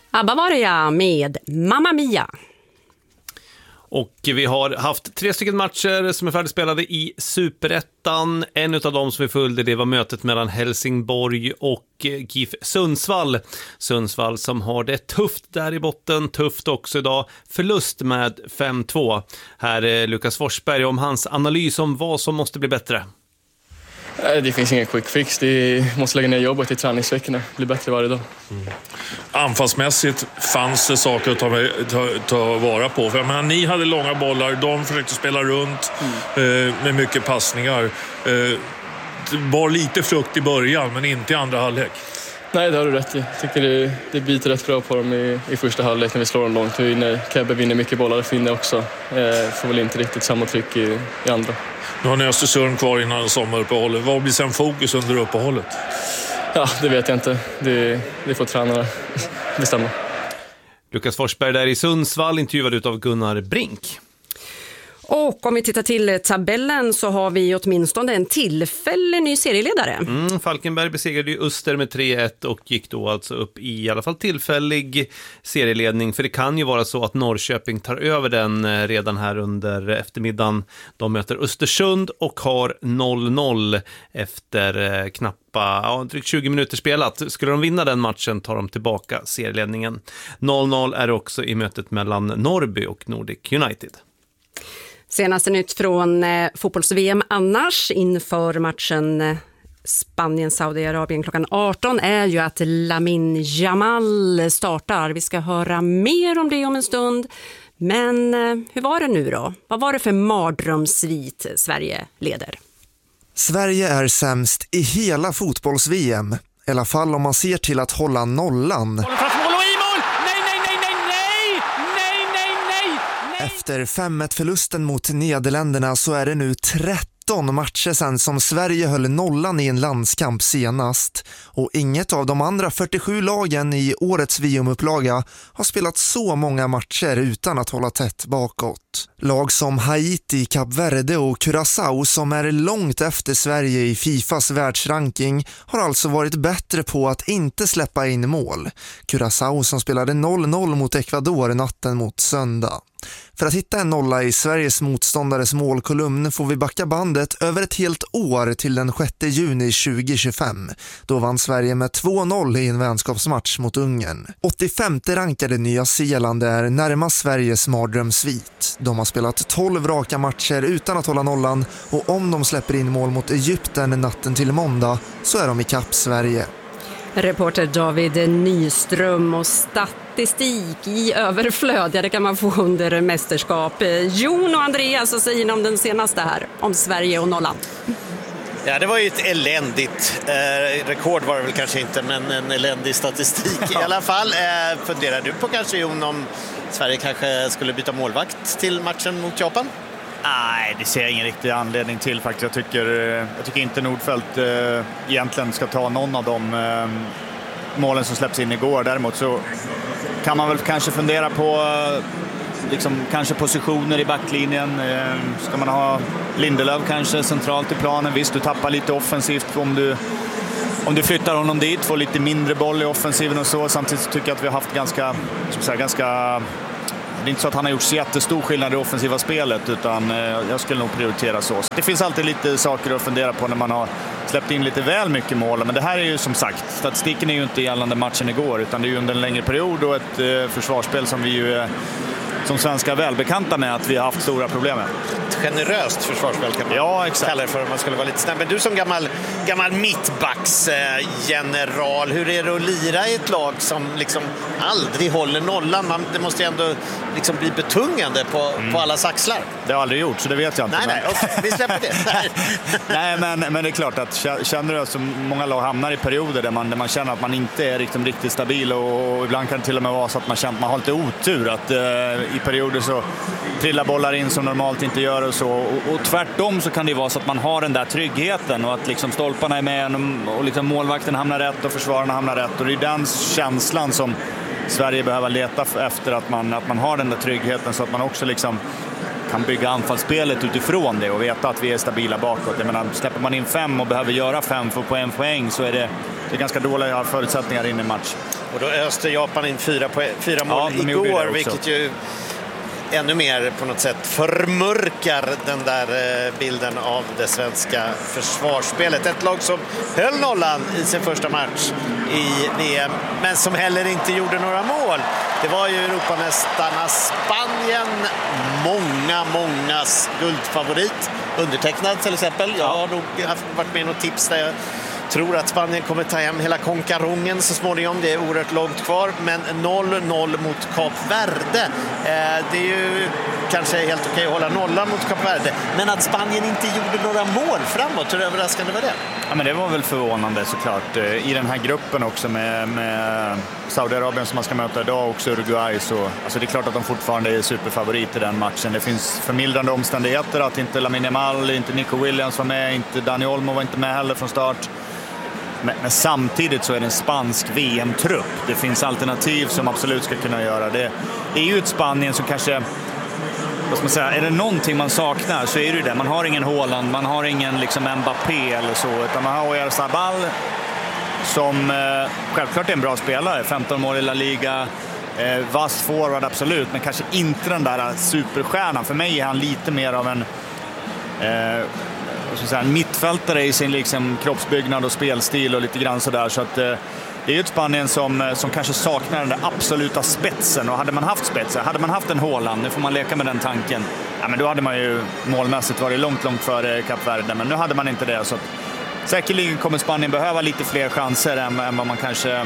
ABBA var det med Mamma Mia. Och vi har haft 3 stycken matcher som är färdigspelade i Superettan. En av dem som vi följde, det var mötet mellan Helsingborg och GIF Sundsvall. Sundsvall som har det tufft där i botten, tufft också idag. Förlust med 5-2. Här är Lukas Forsberg om hans analys om vad som måste bli bättre. Det finns ingen quick fix. Det måste lägga ner jobbet i träningsveckorna. Bli bättre varje dag. Anfallsmässigt fanns det saker att ta vara på. För ni hade långa bollar, de försökte spela runt med mycket passningar. Det var lite frukt i början, men inte i andra halvlek. Nej, det har du rätt i. Jag tycker det biter rätt bra på dem i första halvlek när vi slår dem långt. Kebbe vinner mycket bollar, Finne också. Får väl inte riktigt samma tryck i andra. Nu har ni Östersund kvar innan sommaruppehållet. Vad blir sen fokus under uppehållet? Ja, det vet jag inte. Det får tränarna bestämma. Lukas Forsberg där i Sundsvall, intervjuad utav Gunnar Brink. Och om vi tittar till tabellen så har vi åtminstone en tillfällig ny serieledare. Falkenberg besegrade ju Öster med 3-1 och gick då alltså upp i alla fall tillfällig serieledning. För det kan ju vara så att Norrköping tar över den redan här under eftermiddagen. De möter Östersund och har 0-0 efter drygt 20 minuter spelat. Skulle de vinna den matchen tar de tillbaka serieledningen. 0-0 är också i mötet mellan Norrby och Nordic United. Senaste nytt från fotbolls-VM annars inför matchen Spanien-Saudiarabien klockan 18 är ju att Lamine Yamal startar. Vi ska höra mer om det om en stund. Men hur var det nu då? Vad var det för mardrömssvit Sverige leder? Sverige är sämst i hela fotbolls-VM. I alla fall om man ser till att hålla nollan. Efter 5-1-förlusten mot Nederländerna så är det nu 13 matcher sedan som Sverige höll nollan i en landskamp senast. Och inget av de andra 47 lagen i årets VM-upplaga har spelat så många matcher utan att hålla tätt bakåt. Lag som Haiti, Kap Verde och Curaçao som är långt efter Sverige i Fifas världsranking har alltså varit bättre på att inte släppa in mål. Curaçao som spelade 0-0 mot Ecuador natten mot söndag. För att hitta en nolla i Sveriges motståndares målkolumn får vi backa bandet över ett helt år till den 6 juni 2025. Då vann Sverige med 2-0 i en vänskapsmatch mot Ungern. 85:e rankade Nya Zeeland är närmast Sveriges mardrömssvit. De har spelat 12 raka matcher utan att hålla nollan och om de släpper in mål mot Egypten natten till måndag så är de i kapp Sverige. Reporter David Nyström och statistik i överflöd, det kan man få under mästerskap. Jon och Andreas, vad säger ni om den senaste här, om Sverige och nollan? Ja, det var ju ett eländigt rekord var det väl kanske inte, men en eländig statistik i alla fall. Funderar du på kanske, Jon, om Sverige kanske skulle byta målvakt till matchen mot Japan? Nej, det ser jag ingen riktig anledning till faktiskt. Jag tycker inte Nordfeldt egentligen ska ta någon av de målen som släpps in igår. Däremot så kan man väl kanske fundera på kanske positioner i backlinjen. Ska man ha Lindelöf kanske centralt i planen? Visst, du tappar lite offensivt om du flyttar honom dit, får lite mindre boll i offensiven och så. Samtidigt så tycker jag att vi har haft ganska det är inte så att han har gjort så jättestor skillnad i offensiva spelet, utan jag skulle nog prioritera så. Det finns alltid lite saker att fundera på när man har släppt in lite väl mycket mål. Men det här är ju som sagt, statistiken är ju inte gällande matchen igår, utan det är ju under en längre period och ett försvarsspel som vi ju som svenskar välbekanta med att vi har haft stora problem med. Ett generöst försvarsspel kan man kalla det för om man skulle vara lite snabb. Men du som gammal mittbacksgeneral, hur är det att lira i ett lag som liksom aldrig håller nollan? Det måste ju ändå liksom bli betungande på alla axlar. Det har aldrig gjort, så det vet jag inte. Nej, vi släpper det. Nej, men det är klart att känner du att så många lag hamnar i perioder där man känner att man inte är riktigt stabil och ibland kan det till och med vara så att man känner att man har lite otur, att i perioder så trillar bollar in som normalt inte gör och så. Och tvärtom så kan det vara så att man har den där tryggheten och att liksom stolparna är med och liksom målvakten hamnar rätt och försvararna hamnar rätt. Och det är den känslan som Sverige behöver leta efter, att man har den där tryggheten så att man också liksom kan bygga anfallsspelet utifrån det och veta att vi är stabila bakåt. Jag menar, släpper man in 5 och behöver göra 5 för på en poäng så är det är ganska dåliga förutsättningar in i match. Och då öste Japan in 4 mål igår, vilket ju ännu mer på något sätt förmörkar den där bilden av det svenska försvarsspelet. Ett lag som höll nollan i sin första match i VM, men som heller inte gjorde några mål. Det var ju Europamästarna Spanien, mångas guldfavorit. Undertecknad till exempel. Jag har nog varit med i något tips där jag tror att Spanien kommer ta hem hela konkarongen så småningom. Det är oerhört långt kvar, men 0-0 mot Kap Verde. Det är ju kanske helt okej att hålla nollan mot Kap Verde, men att Spanien inte gjorde några mål framåt, hur överraskande var det? Ja, men det var väl förvånande såklart. I den här gruppen också med Saudiarabien som man ska möta idag, också Uruguay, så alltså det är klart att de fortfarande är superfavorit i den matchen. Det finns förmildrande omständigheter att inte Lamine Yamal, inte Nico Williams var med, inte Dani Olmo var inte med heller från start. Men samtidigt så är det en spansk VM-trupp. Det finns alternativ som absolut ska kunna göra det. Det är ju ett Spanien som kanske, vad ska man säga, är det någonting man saknar så är det ju det. Man har ingen Haaland, man har ingen liksom Mbappé eller så, utan man har Oyarzabal som självklart är en bra spelare, 15 mål i La Liga, vass forward absolut, men kanske inte den där superstjärnan. För mig är han lite mer av en en mittfältare i sin liksom kroppsbyggnad och spelstil och lite grann sådär, så att det är ju ett Spanien som kanske saknar den där absoluta spetsen, och hade man haft spetsen, hade man haft en Haaland, nu får man leka med den tanken, ja, men då hade man ju målmässigt varit långt före Kap Verde, men nu hade man inte det, så att säkerligen kommer Spanien behöva lite fler chanser än vad man kanske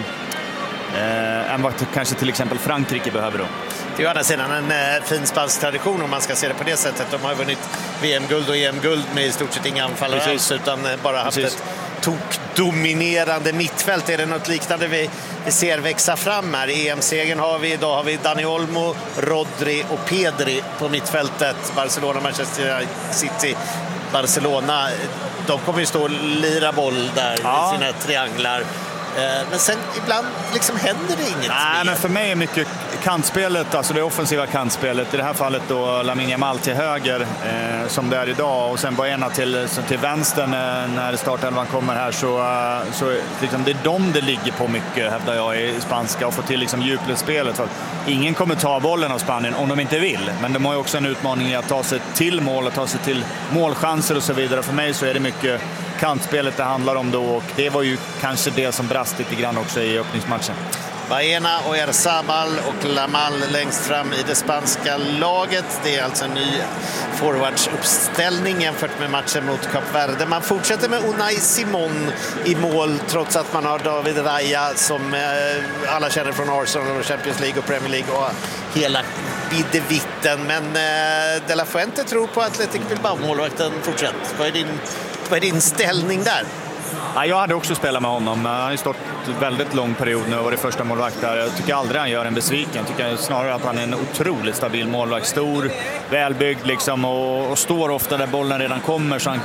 till exempel Frankrike behöver då. Det är ju andra sidan en fin spansk tradition om man ska se det på det sättet. De har vunnit VM-guld och EM-guld med i stort sett inga anfallare alls, utan bara haft ett tokdominerande mittfält. Är det något liknande vi ser växa fram här? I EM-segern idag har vi Dani Olmo, Rodri och Pedri på mittfältet. Barcelona, Manchester City, Barcelona. De kommer ju stå och lira boll där i sina trianglar. Men sen ibland liksom händer det inget. Nej, men för mig är mycket kantspelet, alltså det offensiva kantspelet. I det här fallet då Lamine Yamal till höger som det är idag, och sen Baena till vänster när startelvan kommer här, så liksom, det är det ligger på mycket, hävdar jag, i spanska, och få till liksom djupledsspelet. För ingen kommer ta bollen av Spanien om de inte vill, men de har ju också en utmaning i att ta sig till mål och ta sig till målchanser och så vidare. För mig så är det mycket kantspelet det handlar om då, och det var ju kanske det som brast lite grann också i öppningsmatchen. Baena och Oyarzabal och Lamal längst fram i det spanska laget. Det är alltså en ny forwardsuppställning jämfört med matchen mot Kap Verde. Man fortsätter med Unai Simon i mål, trots att man har David Raya som alla känner från Arsenal och Champions League och Premier League och hela biddevitten. Men De La Fuente tror på Athletic Bilbao-målvakten fortsätter. Vad är din ställning där? Ja, jag hade också spelat med honom. Han har ju stått väldigt lång period nu och var det första målvakt där. Jag tycker aldrig han gör en besviken. Jag tycker snarare att han är en otroligt stabil målvakt. Stor, välbyggd liksom, och står ofta där bollen redan kommer. Så han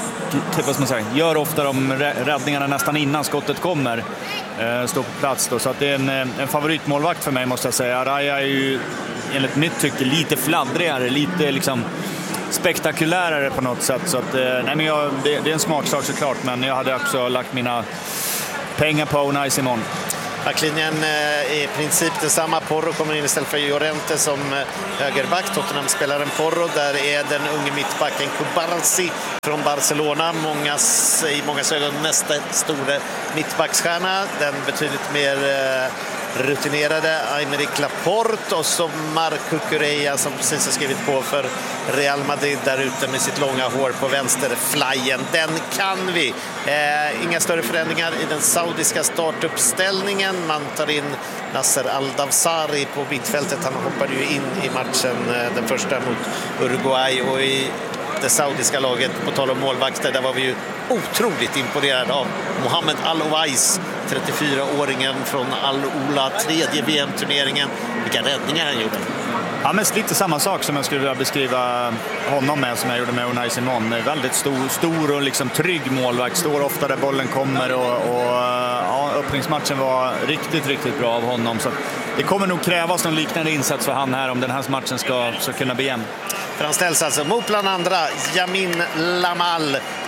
gör ofta de räddningarna nästan innan skottet kommer. Står på plats då. Så att det är en favoritmålvakt för mig, måste jag säga. Raya är ju enligt mitt tycke lite fladdrigare, lite liksom spektakulärare på något sätt, så att, det är en smaksak såklart, men jag hade också lagt mina pengar på Unai Simon. Backlinjen är i princip detsamma. Porro kommer in istället för Llorente som högerback. Tottenham-spelaren Porro, där är den unge mittbacken Cubarsí från Barcelona, i många ögon nästa stora mittbacksstjärna. Den betydligt mer rutinerade Aymeric Laporte, och så Marco Cucurella som precis har skrivit på för Real Madrid där ute med sitt långa hår på vänsterflajen. Den kan vi. Inga större förändringar i den saudiska startuppställningen. Man tar in Nasser Al-Dawsari på mittfältet. Han hoppade ju in i matchen, den första mot Uruguay, och i det saudiska laget, på tal om målvakter, där var vi ju otroligt imponerade av Mohamed Al-Owais, 34-åringen från Al-Ola, tredje VM-turneringen. Vilka räddningar han gjorde. Ja, men lite samma sak som jag skulle vilja beskriva honom med, som jag gjorde med Unai Simon. Väldigt stor och liksom trygg målvakt. Står ofta där bollen kommer, och öppningsmatchen var riktigt bra av honom. Så det kommer nog krävas någon liknande insats för han här om den här matchen ska kunna bli jämn. För han ställs alltså mot bland andra Yamin Lamal,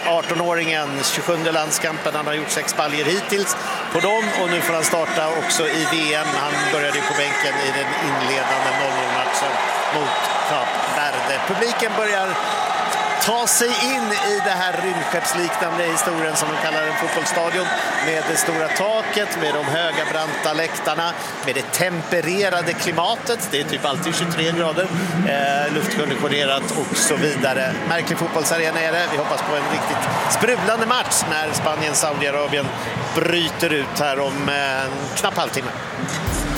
18-åringen, 27:e landskampen. Han har gjort 6 baljer hittills på dem och nu får han starta också i VM. Han började på bänken i den inledande 0-0-matchen mot Kap Verde. Publiken börjar ta sig in i det här rymdskeppsliknande historien som de kallar en fotbollsstadion, med det stora taket, med de höga branta läktarna, med det tempererade klimatet. Det är typ alltid 23 grader, luftkonditionerat och så vidare. Märklig fotbollsarena är det. Vi hoppas på en riktigt sprudlande match när Spanien-Saudiarabien bryter ut här om en knapp halvtimme.